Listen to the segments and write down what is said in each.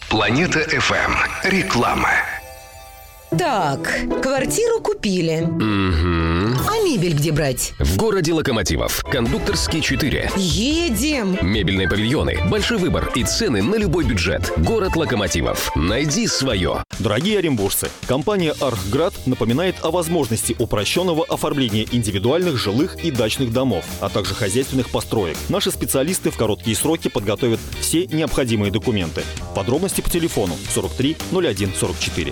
Планета FM. Реклама. Так, квартиру купили. А мебель где брать? В городе Локомотивов. Кондукторский 4. Едем! Мебельные павильоны, большой выбор и цены на любой бюджет. Город Локомотивов. Найди свое. Дорогие оренбуржцы, компания «Архград» напоминает о возможности упрощенного оформления индивидуальных жилых и дачных домов, а также хозяйственных построек. Наши специалисты в короткие сроки подготовят все необходимые документы. Подробности по телефону 43 01 44.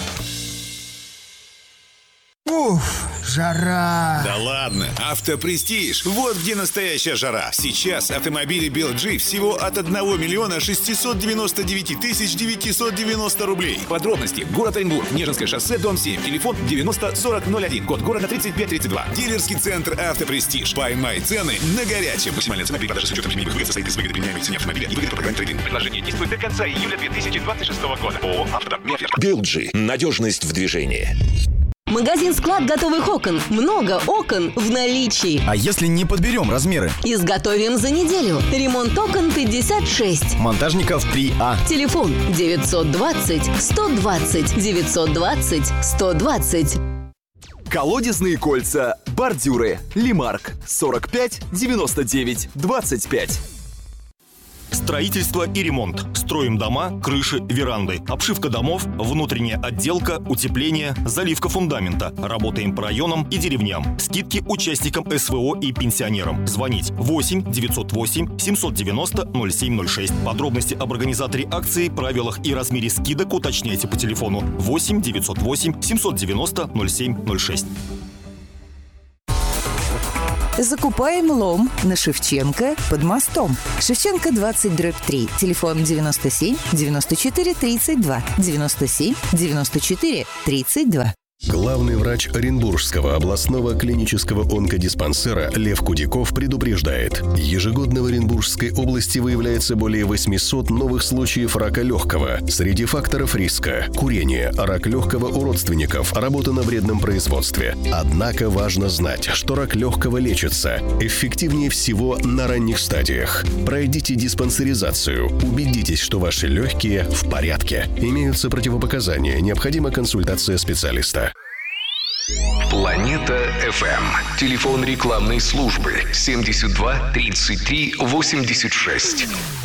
Уф, жара! Да ладно, Автопрестиж, вот где настоящая жара. Сейчас автомобили BLG всего от 1 миллиона 699 тысяч 990 рублей. Подробности: город Оренбург, Нежинское шоссе, дом 7, телефон 90 40 01, код города 3532. Дилерский центр Автопрестиж. Поймай цены на горячем. Максимальная цена при продаже с учетом премиальных выгод состоит из выгоды применяемой цене автомобиля и выгоды по программе трейд-ин. Предложение действует до конца июля 2026 года. ООО «Автодом». BLG. Надежность в движении. Магазин-склад готовых окон. Много окон в наличии. А если не подберем размеры? Изготовим за неделю. Ремонт окон 56. Монтажников 3А. Телефон 920 120 920 120. Колодезные кольца, бордюры, Лимарк 45 99 25. Строительство и ремонт. Строим дома, крыши, веранды. Обшивка домов, внутренняя отделка, утепление, заливка фундамента. Работаем по районам и деревням. Скидки участникам СВО и пенсионерам. Звонить 8 908 790 0706. Подробности об организаторе акции, правилах и размере скидок уточняйте по телефону 8 908 790 0706. Закупаем лом на Шевченко под мостом. Шевченко 20/3. Телефон 97 94 32 97 94 32. Главный врач Оренбургского областного клинического онкодиспансера Лев Кудяков предупреждает: ежегодно в Оренбургской области выявляется более 800 новых случаев рака легкого. Среди факторов риска – курение, рак легкого у родственников, работа на вредном производстве. Однако важно знать, что рак легкого лечится эффективнее всего на ранних стадиях. Пройдите диспансеризацию, убедитесь, что ваши легкие в порядке. Имеются противопоказания, необходима консультация специалиста. Планета FM. Телефон рекламной службы 72 33 86.